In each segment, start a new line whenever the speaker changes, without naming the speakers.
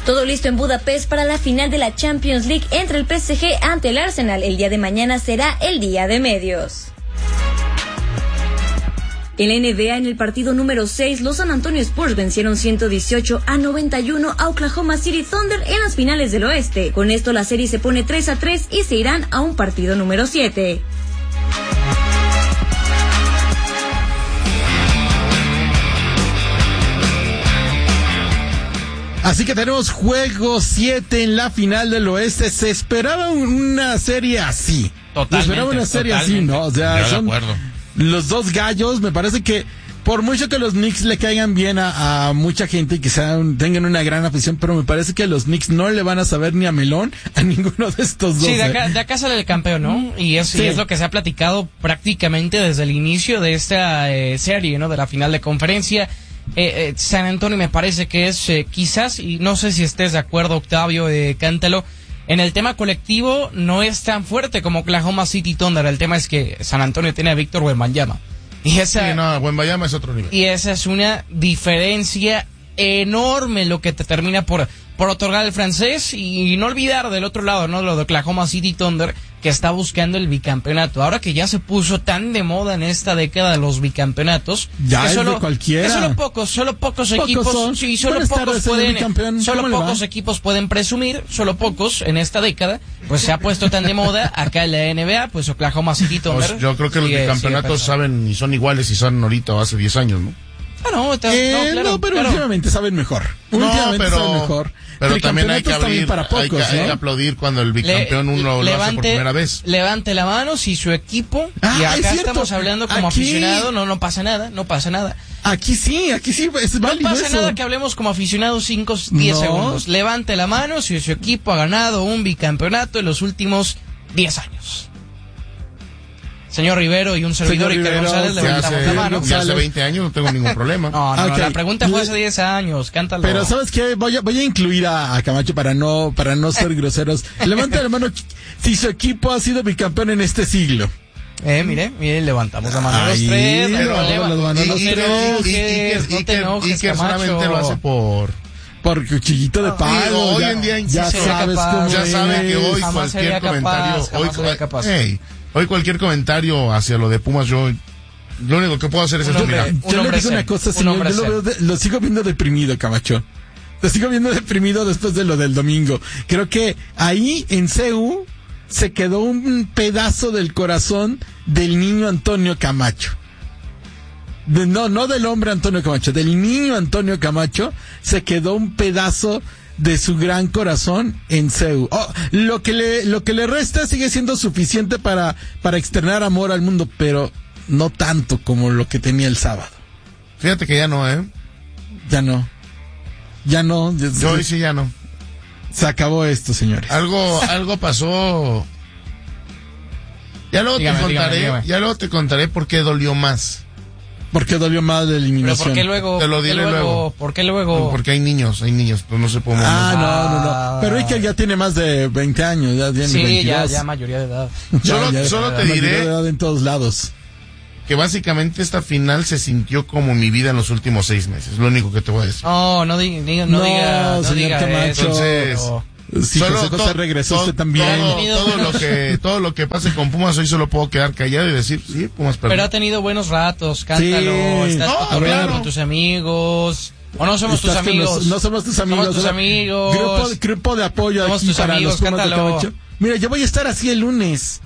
Todo listo en Budapest para la final de la Champions League entre el PSG ante el Arsenal. El día de mañana será el día de medios. En la NBA, en el partido número 6, los San Antonio Spurs vencieron 118-91 a Oklahoma City Thunder en las finales del oeste. Con esto la serie se pone 3-3 y se irán a un partido número 7.
Así que tenemos juego 7 en la final del oeste. Se esperaba una serie así.
Totalmente.
Se esperaba una serie así, ¿no? O sea, son los dos gallos. Me parece que por mucho que los Knicks le caigan bien a mucha gente y que tengan una gran afición, pero me parece que los Knicks no le van a saber ni a melón a ninguno de estos dos.
Sí, de acá sale el campeón, ¿no? Y es lo que se ha platicado prácticamente desde el inicio de esta serie, ¿no? De la final de conferencia. San Antonio me parece que es quizás, y no sé si estés de acuerdo, Octavio, cántalo, en el tema colectivo no es tan fuerte como Oklahoma City Thunder. El tema es que San Antonio tiene a Víctor Wembanyama.
Wembanyama es otro nivel.
Y esa es una diferencia enorme lo que te termina por otorgar el francés, y no olvidar del otro lado, ¿no? Lo de Oklahoma City Thunder, que está buscando el bicampeonato. Ahora que ya se puso tan de moda en esta década los bicampeonatos,
ya es de cualquiera.
Solo pocos equipos, sí, solo pocos equipos pueden presumir, solo pocos en esta década, pues se ha puesto tan de moda acá en la NBA, pues Oklahoma City Thunder.
Pues yo creo que los bicampeonatos saben y son iguales y son ahorita o hace 10 años, ¿no?
Pero últimamente saben mejor.
Pero también hay que
aplaudir
cuando el bicampeón lo hace por primera vez.
Levante la mano si su equipo, y acá estamos hablando como aficionado, no pasa nada.
Aquí sí, es válido.
No pasa nada que hablemos como aficionados 5-10 segundos. Levante la mano si su equipo ha ganado un bicampeonato en los últimos 10 años. Señor Rivero y un servidor Iker González levantamos la mano.
Ya hace 20 años no tengo ningún problema.
No, la pregunta fue hace 10 años, cántalo.
Pero ¿sabes qué? Voy a incluir a Camacho para no ser groseros. Levanta la mano si su equipo ha sido bicampeón en este siglo.
Mire, levantamos la mano los tres.
Iker solamente lo hace por
cuchillito de palo.
Hoy en día
ya sabes cómo
ya sabe que hoy cualquier comentario, hoy cualquier comentario hacia lo de Pumas, yo lo único que puedo hacer es
mira, yo le digo una cosa, señor, yo lo sigo viendo deprimido, Camacho. Lo sigo viendo deprimido después de lo del domingo. Creo que ahí en CU se quedó un pedazo del corazón del niño Antonio Camacho. No del hombre Antonio Camacho, del niño Antonio Camacho se quedó un pedazo de su gran corazón en CEU. Lo que le resta sigue siendo suficiente para externar amor al mundo, pero no tanto como lo que tenía el sábado.
Fíjate que ya no,
Ya no.
Yo hoy sí ya no.
Se acabó esto, señores.
Algo pasó. Ya luego te contaré por qué dolió más.
¿Por qué dolió más la eliminación?
Pero ¿por qué luego?
Te lo diré luego.
¿Por qué luego?
Porque hay niños, pues no se puede.
No. Pero Iker ya tiene más de 20 años, ya tiene 22.
ya mayoría de edad.
Solo te diré
mayoría de edad en todos lados.
Que básicamente esta final se sintió como mi vida en los últimos 6 meses. Lo único que te voy a decir.
No diga
Camacho.
Entonces,
sí, José José regresó usted también.
Todo lo que pase con Pumas hoy solo puedo quedar callado y decir, sí, Pumas perdió.
Pero ha tenido buenos ratos, cántalo. Estás cotorreando con tus amigos. ¿O no somos tus amigos?
No somos tus amigos.
Somos tus amigos.
Grupo de apoyo
somos
aquí
tus
para
amigos,
los Pumas de Camacho. Mira, yo voy a estar así el lunes.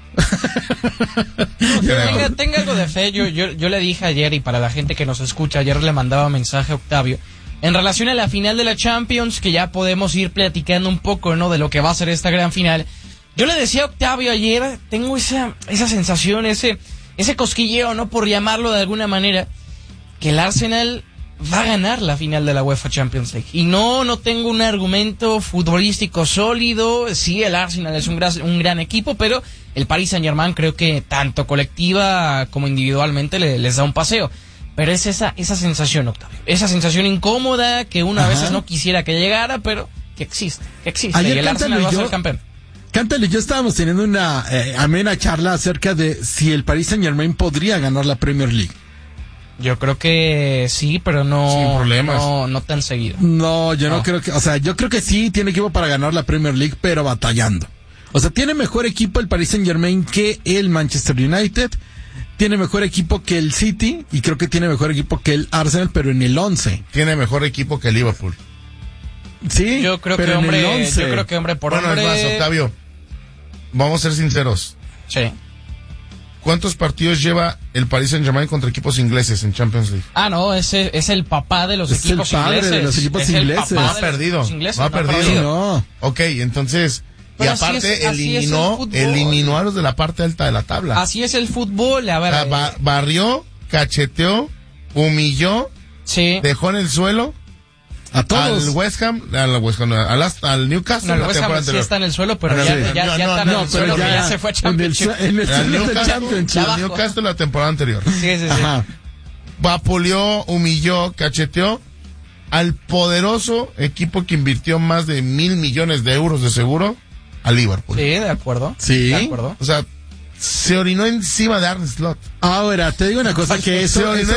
Tenga algo de fe. Yo le dije ayer, y para la gente que nos escucha, ayer le mandaba mensaje a Octavio en relación a la final de la Champions, que ya podemos ir platicando un poco, ¿no?, de lo que va a ser esta gran final. Yo le decía a Octavio ayer, tengo esa sensación, ese cosquilleo, ¿no?, por llamarlo de alguna manera, que el Arsenal va a ganar la final de la UEFA Champions League. Y no tengo un argumento futbolístico sólido. Sí, el Arsenal es un gran equipo, pero el Paris Saint-Germain creo que tanto colectiva como individualmente les da un paseo. Pero es esa sensación, Octavio. Esa sensación incómoda que uno a veces no quisiera que llegara, pero que existe.
Ayer
y el Arsenal va a ser campeón.
Cántale, yo estábamos teniendo una amena charla acerca de si el Paris Saint-Germain podría ganar la Premier League.
Yo creo que sí, pero no.
Sin problemas.
No tan seguido.
No, yo no creo que, o sea, yo creo que sí tiene equipo para ganar la Premier League, pero batallando. O sea, tiene mejor equipo el Paris Saint-Germain que el Manchester United. Tiene mejor equipo que el City y creo que tiene mejor equipo que el Arsenal, pero en el 11.
Tiene mejor equipo que el Liverpool.
Sí,
yo creo
pero
que
en
hombre,
el 11.
yo creo que hombre por
bueno,
hombre.
Bueno, es más, Octavio, vamos a ser sinceros.
Sí.
¿Cuántos partidos lleva el Paris Saint-Germain contra equipos ingleses en Champions League?
Ah, no, ese es el papá de los equipos ingleses.
De los equipos ingleses.
No ha perdido. No ha perdido.
No.
Ok, entonces,
pero
y aparte eliminó a los de la parte alta de la tabla.
Así es el fútbol, a ver.
Barrió, cacheteó, humilló,
sí.
Dejó en el suelo
a todos.
Al West Ham, al Newcastle.
No, el West Ham sí está en el suelo, pero ya está en el suelo, ya se fue a Championship.
En el
Newcastle la temporada anterior.
Sí.
Vapuleó, humilló, cacheteó al poderoso equipo que invirtió más de 1,000 millones de euros de seguro, a Liverpool.
Sí, de acuerdo.
Sí.
De acuerdo.
O sea, se orinó encima de Arne Slot.
Ahora, te digo una cosa, que
se orinó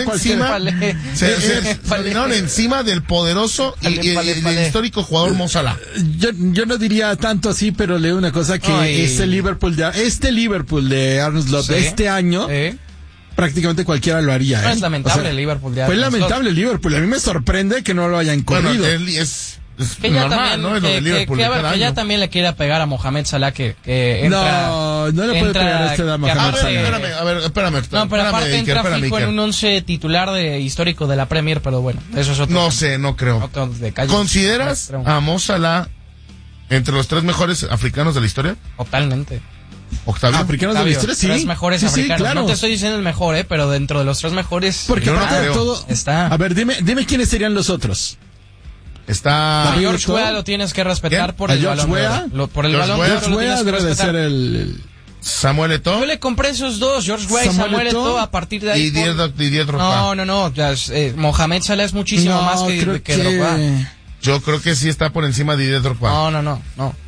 encima del poderoso y el histórico jugador Mo Salah.
Yo no diría tanto así, pero leo una cosa que este Liverpool de Arne Slot de este año, prácticamente cualquiera lo haría.
No es lamentable el Liverpool de Arne
Fue
Slot.
lamentable el Liverpool. A mí me sorprende que no lo hayan corrido.
Bueno, es
que
normal, ¿no? Es lo de Liverpool.
Que ya también le quiera pegar a Mohamed Salah, que entra.
No le puede pegar a Mohamed Salah.
A ver, espérame.
No, pero aparte entra fijo en un 11 titular histórico de la Premier, pero bueno, eso es otro.
No sé, no creo. ¿Consideras a Mo Salah entre los 3 mejores africanos de la historia?
Totalmente.
Octavio.
Africanos de la historia, sí.
3 mejores africanos.
Sí, claro.
No te estoy diciendo el mejor, pero dentro de los 3 mejores.
Porque aparte de todo
está.
A ver, dime quiénes serían los otros.
Está
a George Weah lo tienes que respetar por el balón de oro. Por el balón de oro lo tienes que
debe
respetar.
Ser el
Samuel Eto'o.
Yo le compré esos dos, George Weah y Samuel Eto'o, a partir de ahí.
Didier Drogba.
No. Mohamed Salah es muchísimo más que Drogba.
Yo creo que sí está por encima de Didier Drogba.
No.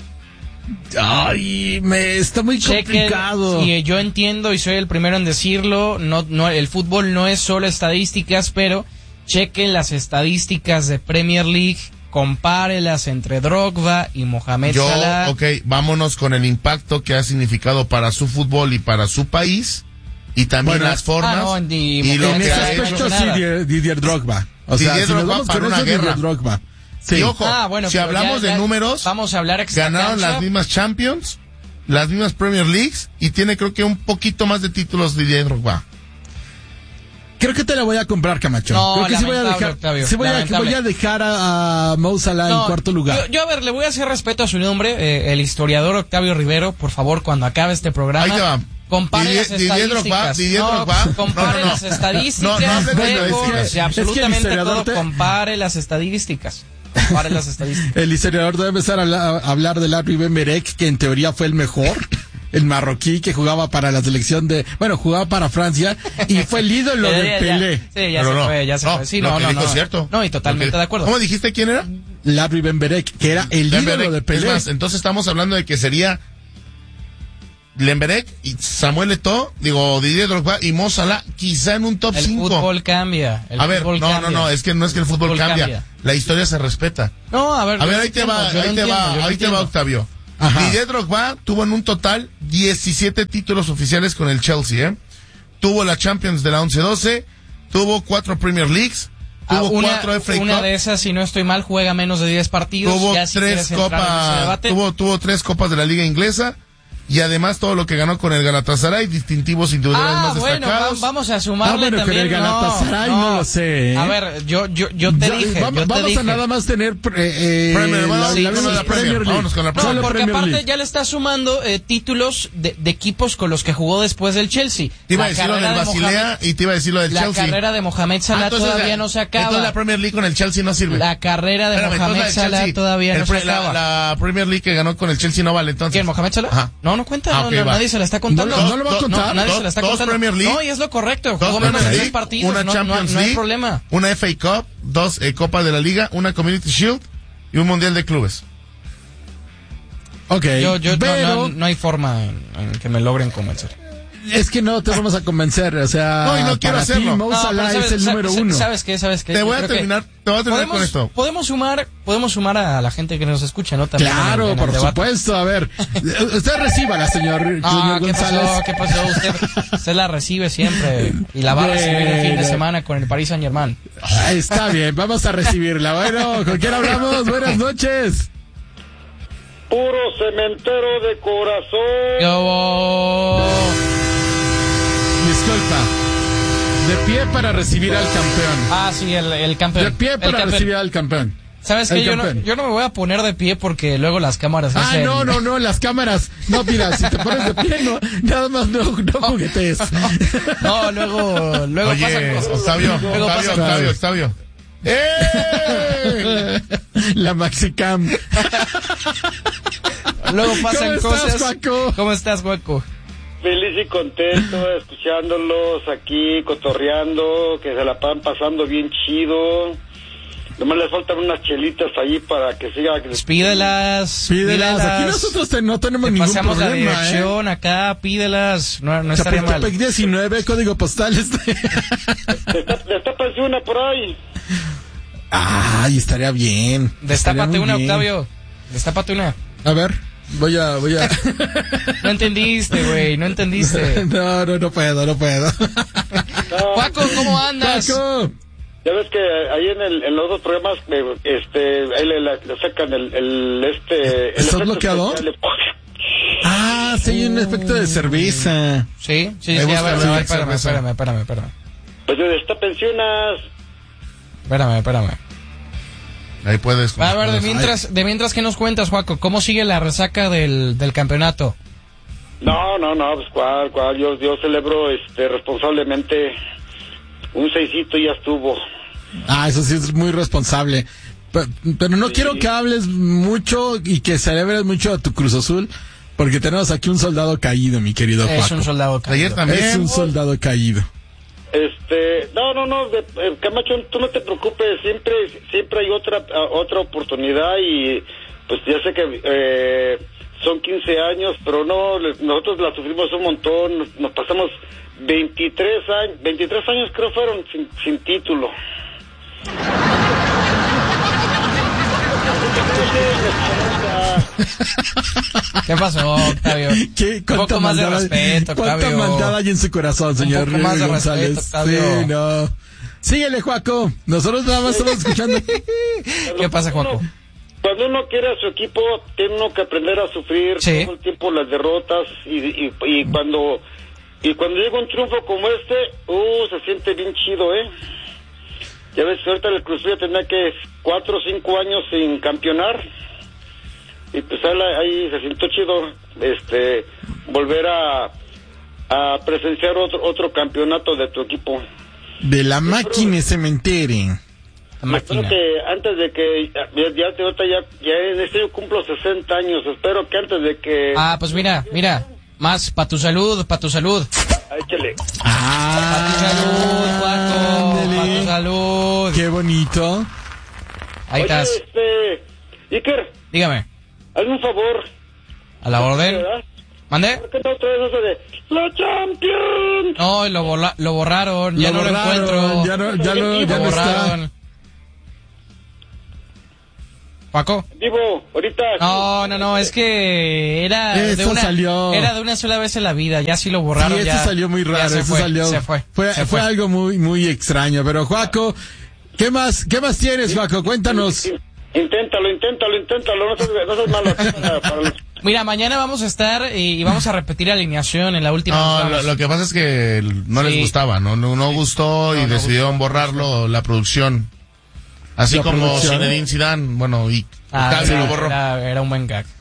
Ay, está muy complicado.
Y yo entiendo y soy el primero en decirlo, no, el fútbol no es solo estadísticas, pero chequen las estadísticas de Premier League, compárelas entre Drogba y Mohamed Salah.
Ok, vámonos con el impacto que ha significado para su fútbol y para su país, y también las formas.
Y lo que ha hecho Didier Drogba. O sea,
Didier Drogba para una guerra.
Drogba. Sí.
Y ojo, si hablamos de números,
vamos a hablar
ganaron las mismas Champions, las mismas Premier Leagues, y tiene creo que un poquito más de títulos Didier Drogba.
Creo que te la voy a comprar, Camacho.
No,
creo que voy a dejar a Mo Salah en cuarto lugar.
Yo, a ver, le voy a hacer respeto a su nombre, el historiador Octavio Rivero, por favor, cuando acabe este programa.
Ahí te va.
Compare las estadísticas. Compare las estadísticas. Absolutamente todo. Compare las estadísticas.
El historiador debe empezar a hablar del Larry Ben Berek, que en teoría fue el mejor. El marroquí que jugaba para la selección jugaba para Francia y fue el ídolo de Pelé.
Sí, ya se fue. Sí, no,
es cierto.
No, y totalmente de acuerdo.
¿Cómo dijiste quién era?
Larry Ben Berek, que era el ídolo de Pelé.
Es más, entonces estamos hablando de que sería Lemberek y Samuel Eto'o, Didier Drogba y Mo Salah, quizá en un top 5.
El fútbol cambia.
No, es que no es que el fútbol cambia. La historia se respeta.
No, a ver,
ahí te va, Octavio.
Ajá.
Didier Drogba tuvo en un total 17 títulos oficiales con el Chelsea, Tuvo la Champions de la 11-12, tuvo 4 Premier Leagues, tuvo 4 FA Cup.
Una de esas, si no estoy mal, juega menos de 10 partidos.
Tuvo 3 copas, tuvo 3 copas de la Liga Inglesa. Y además todo lo que ganó con el Galatasaray, distintivos individuales más destacados.
Bueno, vamos a sumarle también.
Con el Galatasaray no lo sé.
A ver, yo te dije.
Vamos a nada más tener
Premier. Vámonos con la Premier.
No, porque aparte ya le está sumando títulos de equipos con los que jugó después del Chelsea.
Te iba a decir lo del Basilea y te iba a decir lo del Chelsea.
La carrera de Mohamed Salah todavía no se acaba.
Entonces la Premier League con el Chelsea no sirve.
La carrera de Mohamed Salah todavía no se acaba.
La Premier League que ganó con el Chelsea no vale entonces.
¿Quién, Mohamed Salah?
Ajá.
No cuenta, nadie se la está contando.
No lo va a contar.
Nadie se la está contando.
Premier League,
no, y es lo correcto. Jugó menos de 10 partidos.
Una Champions League,
no hay problema.
Una FA Cup, 2 Copas de la Liga, una Community Shield y un Mundial de Clubes.
Ok.
No hay forma en que me logren convencer.
Es que no te vamos a convencer, o sea...
No, y no quiero hacerlo.
Mo Salah es el número uno.
¿Sabes qué?
Te voy a terminar con esto.
Podemos sumar a la gente que nos escucha, ¿no? También
claro, por supuesto. A ver, usted recíbala, señor González.
¿Qué pasó? Usted la recibe siempre y la va a recibir el fin de semana con el Paris Saint-Germain.
Está bien, vamos a recibirla. Bueno, ¿con quién hablamos? Buenas noches.
Puro cementero de corazón.
Disculpa. De pie para recibir al campeón.
Ah, sí, el campeón.
De pie para recibir al campeón.
¿Sabes qué? Yo no me voy a poner de pie porque luego las cámaras hacen...
No, las cámaras. No, mira, si te pones de pie, no, nada más no juguetees.
No, luego
Oye,
pasan cosas.
Octavio.
La Maxicam.
Luego pasan cosas.
Juaco?
¿Cómo estás, Juaco?
Feliz y contento escuchándolos aquí, cotorreando, que se la van pasando bien chido. Nomás les faltan unas chelitas ahí para que siga.
Pídelas. Aquí nosotros no tenemos ningún problema.
Pasamos la dirección acá, pídelas. No estaría mal.
Chapultepec 19, código postal.
Destápense una por ahí.
Ay, estaría bien.
Destápate una, Octavio. Destápate una.
A ver, voy a...
No entendiste, güey, no entendiste.
No puedo.
Juaco, ¿cómo andas?
Juaco.
Ya ves que ahí en los dos programas, ahí le sacan el
¿Está bloqueado? Ah, sí, hay un efecto de cerveza.
Sí, espérame.
Pues yo destápense unas.
Espérame.
Ahí puedes.
A ver, de mientras ¿qué nos cuentas, Juaco? ¿Cómo sigue la resaca del campeonato?
No, pues cuál, yo celebro responsablemente. Un 6ito ya estuvo.
Ah, eso sí es muy responsable. Pero no quiero que hables mucho y que celebres mucho a tu Cruz Azul, porque tenemos aquí un soldado caído, mi querido Juaco.
Es un soldado caído.
Ayer también.
Es un soldado caído.
No, Camacho, tú no te preocupes, siempre hay otra oportunidad y pues ya sé que son 15 años, pero no, nosotros la sufrimos un montón, nos pasamos 23 años creo fueron sin título.
¿Qué pasó, Octavio? Un poco más de respeto, Octavio.
¿Cuánta maldad hay en su corazón, señor
Un poco más de
González?
respeto, Octavio.
Sí, no. Síguele, Juaco. Nosotros nada más estamos escuchando.
¿Qué pasa, Juaco?
Cuando uno quiere a su equipo, tiene uno que aprender a sufrir todo el tiempo las derrotas y cuando llega un triunfo como se siente bien chido, Ya ves, ahorita el Cruz Azul tenía que 4 o 5 años sin campeonar y pues ahí se sintió chido volver a presenciar otro campeonato de tu equipo.
De la máquina cementerio.
Espero que antes de que ya en este año cumplo 60 años, espero que antes de que...
Ah, pues mira, más para tu salud.
Échale.
Para tu salud, Juaco, para tu salud.
Qué bonito.
Ahí estás.
Iker.
Dígame.
Hazme un favor.
A la orden. ¿Mande?
¿Por qué no traes eso de la Champions?
No, lo borraron, ya no lo encuentro.
Ya no
borraron.
Está.
¿Paco?
Digo, ahorita...
No, es que era de una sola vez en la vida, ya sí lo borraron.
Sí,
ya
salió muy raro,
se fue.
Fue algo muy, muy extraño, pero Juaco, ¿qué más tienes, Juaco? Cuéntanos.
Inténtalo, no seas malo.
Mira, mañana vamos a estar y vamos a repetir alineación en la última.
No, lo que pasa es que no les gustaba, no gustó y decidieron borrarlo, la producción. Así como Zinedine Zidane, bueno, y Octavio lo borró.
Era un buen gag.